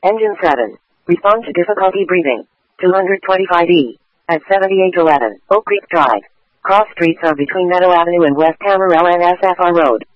Engine 7. Respond to difficulty breathing. 225E. At 7811, Oak Creek Drive. Cross streets are between Meadow Avenue and West Amarillo and SFR Road.